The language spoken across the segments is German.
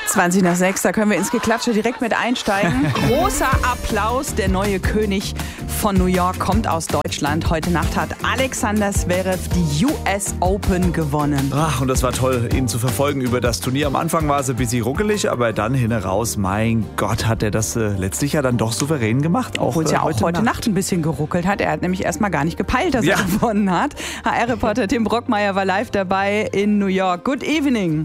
5:20, da können wir ins Geklatsche direkt mit einsteigen. Großer Applaus, der neue König von New York kommt aus Deutschland. Heute Nacht hat Alexander Zverev die US Open gewonnen. Ach, und das war toll, ihn zu verfolgen über das Turnier. Am Anfang war es ein bisschen ruckelig, aber dann hin heraus, mein Gott, hat er das letztlich ja dann doch souverän gemacht. Obwohl es ja auch heute Nacht ein bisschen geruckelt hat. Er hat nämlich erstmal gar nicht gepeilt, dass er gewonnen hat. HR-Reporter Tim Brockmeier war live dabei in New York. Good evening.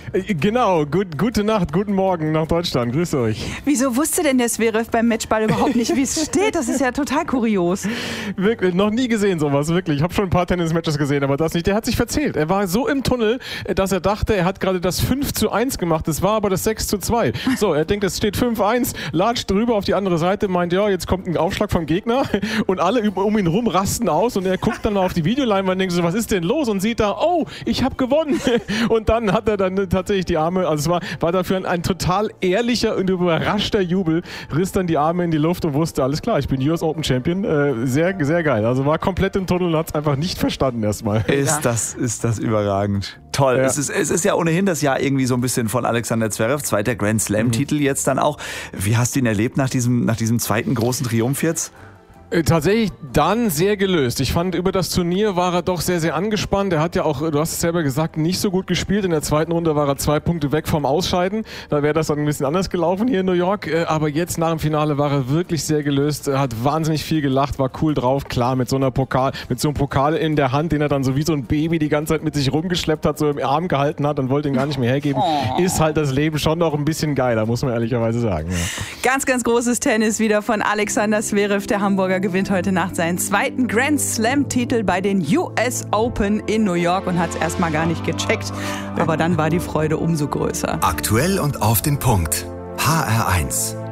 Genau, gute Nacht, guten Morgen nach Deutschland. Grüß euch. Wieso wusste denn der Zverev beim Matchball überhaupt nicht, wie es steht? Das ist ja total kurios. Wirklich, noch nie gesehen sowas, wirklich. Ich habe schon ein paar Tennismatches gesehen, aber das nicht. Der hat sich verzählt. Er war so im Tunnel, dass er dachte, er hat gerade das 5:1 gemacht. Das war aber das 6:2. So, er denkt, es steht 5:1, latscht drüber auf die andere Seite, meint, ja, jetzt kommt ein Aufschlag vom Gegner und alle um ihn rum rasten aus und er guckt dann mal auf die Videoleinwand und denkt so, was ist denn los? Und sieht da, oh, ich habe gewonnen. Und dann hat er dann tatsächlich die Arme, also es war dafür ein total ehrlicher und überraschter Jubel, riss dann die Arme in die Luft und wusste, alles klar, ich bin US Open Champion, sehr, sehr geil. Also war komplett im Tunnel und hat es einfach nicht verstanden erstmal. Ist das überragend. Toll. Ja. Es ist ja ohnehin das Jahr irgendwie so ein bisschen von Alexander Zverev, zweiter Grand Slam-Titel jetzt dann auch. Wie hast du ihn erlebt nach diesem zweiten großen Triumph jetzt? Tatsächlich dann sehr gelöst. Ich fand, über das Turnier war er doch sehr, sehr angespannt. Er hat ja auch, du hast es selber gesagt, nicht so gut gespielt. In der zweiten Runde war er 2 Punkte weg vom Ausscheiden. Da wäre das dann ein bisschen anders gelaufen hier in New York. Aber jetzt nach dem Finale war er wirklich sehr gelöst. Er hat wahnsinnig viel gelacht, war cool drauf. Klar, mit so einem Pokal in der Hand, den er dann so wie so ein Baby die ganze Zeit mit sich rumgeschleppt hat, so im Arm gehalten hat und wollte ihn gar nicht mehr hergeben. Ist halt das Leben schon noch ein bisschen geiler, muss man ehrlicherweise sagen. Ja. Ganz, ganz großes Tennis wieder von Alexander Zverev, der Hamburger gewinnt heute Nacht seinen zweiten Grand Slam-Titel bei den US Open in New York und hat es erstmal gar nicht gecheckt. Aber dann war die Freude umso größer. Aktuell und auf den Punkt. HR1.